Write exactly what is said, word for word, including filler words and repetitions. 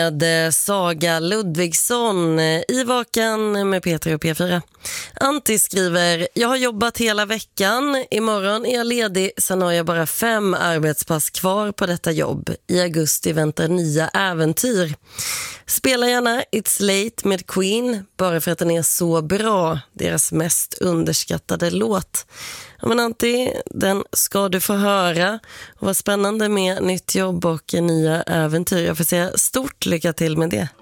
Med Saga Ludvigsson i Vaken med Peter och P fyra. Antti skriver: jag har jobbat hela veckan. Imorgon är jag ledig. Sen har jag bara fem arbetspass kvar på detta jobb. I augusti väntar nya äventyr. Spela gärna It's Late med Queen, bara för att den är så bra. Deras mest underskattade låt. Ja, men Antti, den ska du få höra. Och vad spännande med nytt jobb och nya äventyr. Jag får säga stort lycka till med det.